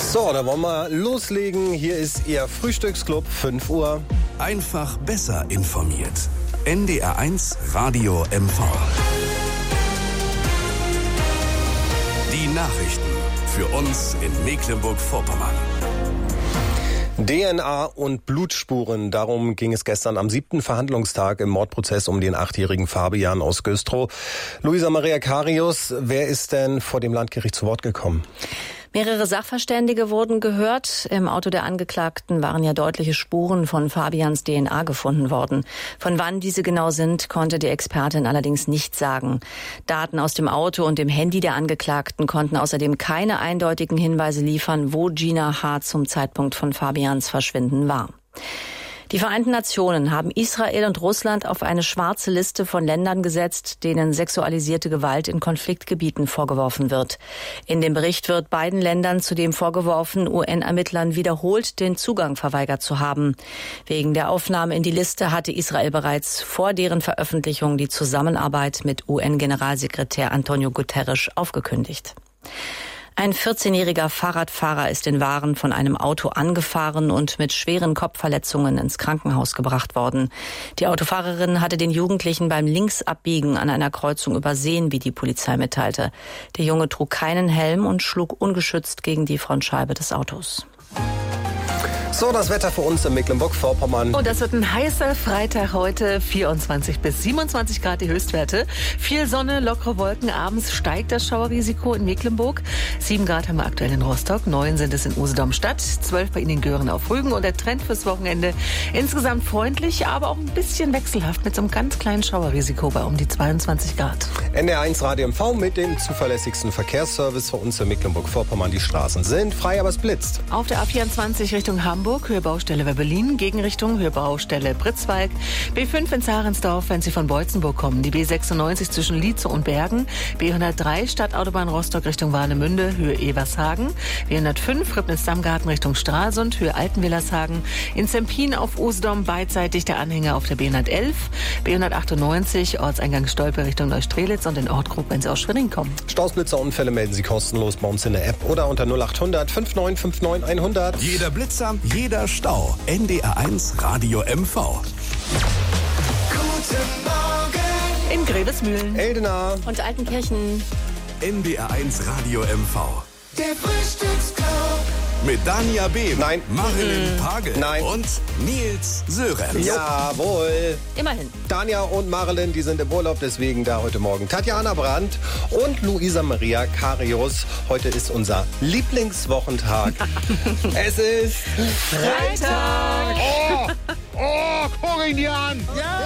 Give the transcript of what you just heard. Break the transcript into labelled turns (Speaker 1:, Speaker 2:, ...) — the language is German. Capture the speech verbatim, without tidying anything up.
Speaker 1: So, da wollen wir loslegen. Hier ist Ihr Frühstücksclub, fünf Uhr.
Speaker 2: Einfach besser informiert. N D R eins Radio M V. Die Nachrichten für uns in Mecklenburg-Vorpommern.
Speaker 1: D N A und Blutspuren, darum ging es gestern am siebten Verhandlungstag im Mordprozess um den achtjährigen Fabian aus Güstrow. Luisa Maria Karius, wer ist denn vor dem Landgericht zu Wort gekommen?
Speaker 3: Mehrere Sachverständige wurden gehört. Im Auto der Angeklagten waren ja deutliche Spuren von Fabians D N A gefunden worden. Von wann diese genau sind, konnte die Expertin allerdings nicht sagen. Daten aus dem Auto und dem Handy der Angeklagten konnten außerdem keine eindeutigen Hinweise liefern, wo Gina H. zum Zeitpunkt von Fabians Verschwinden war. Die Vereinten Nationen haben Israel und Russland auf eine schwarze Liste von Ländern gesetzt, denen sexualisierte Gewalt in Konfliktgebieten vorgeworfen wird. In dem Bericht wird beiden Ländern zudem vorgeworfen, U N-Ermittlern wiederholt den Zugang verweigert zu haben. Wegen der Aufnahme in die Liste hatte Israel bereits vor deren Veröffentlichung die Zusammenarbeit mit U N-Generalsekretär Antonio Guterres aufgekündigt. Ein vierzehnjähriger Fahrradfahrer ist in Waren von einem Auto angefahren und mit schweren Kopfverletzungen ins Krankenhaus gebracht worden. Die Autofahrerin hatte den Jugendlichen beim Linksabbiegen an einer Kreuzung übersehen, wie die Polizei mitteilte. Der Junge trug keinen Helm und schlug ungeschützt gegen die Frontscheibe des Autos.
Speaker 1: So, das Wetter für uns in Mecklenburg-Vorpommern.
Speaker 4: Und das wird ein heißer Freitag heute, vierundzwanzig bis siebenundzwanzig Grad die Höchstwerte. Viel Sonne, lockere Wolken, abends steigt das Schauerrisiko in Mecklenburg. sieben Grad haben wir aktuell in Rostock, neun sind es in Usedom-Stadt, zwölf bei Ihnen in Göhren auf Rügen. Und der Trend fürs Wochenende insgesamt freundlich, aber auch ein bisschen wechselhaft mit so einem ganz kleinen Schauerrisiko bei um die zweiundzwanzig Grad.
Speaker 1: N D R eins Radio M V mit dem zuverlässigsten Verkehrsservice für uns in Mecklenburg-Vorpommern. Die Straßen sind frei, aber es blitzt.
Speaker 4: Auf der A vierundzwanzig Richtung Hamburg, Höhe Baustelle bei Berlin, Gegenrichtung Höhe Baustelle Pritzwalk. B fünf in Zarensdorf, wenn Sie von Beutzenburg kommen. Die B sechsundneunzig zwischen Lietze und Bergen. B hundertdrei Stadtautobahn Rostock Richtung Warnemünde, Höhe Evershagen. B hundertfünf Ribnitz-Dammgarten Richtung Stralsund, Höhe Altenwillershagen. In Zempin auf Usedom beidseitig der Anhänger auf der B hundertelf. B hundertachtundneunzig Ortseingang Stolpe Richtung Neustrelitz und in Ortkrug, wenn Sie aus Schwerin kommen.
Speaker 1: Stausblitzerunfälle melden Sie kostenlos bei uns in der App oder unter null acht hundert neunundfünfzig neunundfünfzig hundert.
Speaker 2: Jeder Blitzer, jeder Stau. N D R eins Radio M V.
Speaker 5: Guten Morgen
Speaker 4: In Grevesmühlen.
Speaker 1: Eldena
Speaker 3: Und Altenkirchen.
Speaker 2: N D R eins Radio M V.
Speaker 5: der Frühstücksclub.
Speaker 2: Mit Dania Behm,
Speaker 1: Nein.
Speaker 2: Marilyn Pagel
Speaker 1: Nein.
Speaker 2: und Nils Sörensen.
Speaker 1: Jawohl.
Speaker 3: Immerhin.
Speaker 1: Dania und Marilyn, die sind im Urlaub, deswegen da heute Morgen Tatjana Brandt und Luisa Maria Karius. Heute ist unser Lieblingswochentag. Es ist
Speaker 4: Freitag.
Speaker 6: Oh, oh, guck ihn dir an. Ja.